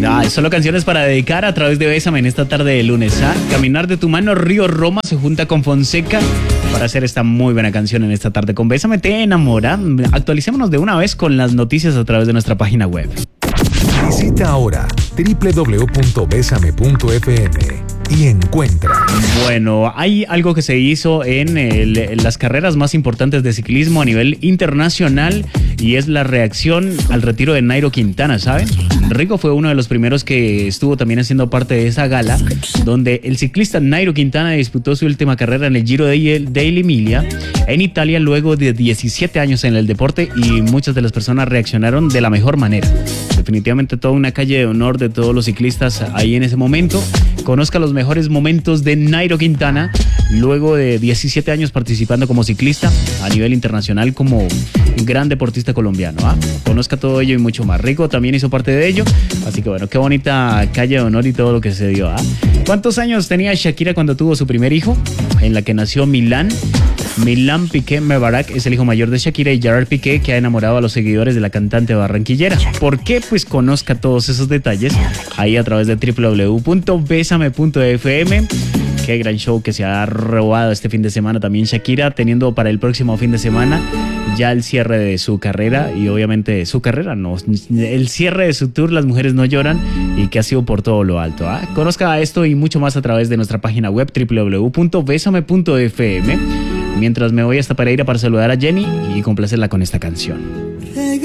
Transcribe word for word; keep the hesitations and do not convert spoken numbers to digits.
Ah, solo canciones para dedicar a través de Bésame en esta tarde de lunes. ¿Ah? Caminar de tu mano, Río Roma se junta con Fonseca para hacer esta muy buena canción en esta tarde con Bésame te enamora. Actualicémonos de una vez con las noticias a través de nuestra página web. Visita ahora doble u doble u doble u punto besame punto efe eme y encuentra. Bueno, hay algo que se hizo en, el, en las carreras más importantes de ciclismo a nivel internacional y es la reacción al retiro de Nairo Quintana, ¿saben? Rico fue uno de los primeros que estuvo también haciendo parte de esa gala, donde el ciclista Nairo Quintana disputó su última carrera en el Giro de Emilia en Italia luego de diecisiete años en el deporte y muchas de las personas reaccionaron de la mejor manera. Definitivamente toda una calle de honor de todos los ciclistas ahí en ese momento. Conozca los mejores momentos de Nairo Quintana luego de diecisiete años participando como ciclista a nivel internacional como gran deportista colombiano. ¿Ah? Conozca todo ello y mucho más. Rico también hizo parte de ello, así que bueno, qué bonita calle de honor y todo lo que se dio. ¿Ah? ¿Cuántos años tenía Shakira cuando tuvo su primer hijo? En la que nació Milán. Milán Piqué Mebarak es el hijo mayor de Shakira y Gerard Piqué, que ha enamorado a los seguidores de la cantante barranquillera. ¿Por qué? Pues conozca todos esos detalles ahí a través de doble u doble u doble u punto besame punto efe eme. Qué gran show que se ha robado este fin de semana también Shakira, teniendo para el próximo fin de semana ya el cierre de su carrera y obviamente su carrera no, el cierre de su tour Las Mujeres No Lloran y que ha sido por todo lo alto. ¿Ah? Conozca esto y mucho más a través de nuestra página web doble u doble u doble u punto besame punto efe eme. Mientras me voy hasta Pereira para saludar a Jenny y complacerla con esta canción.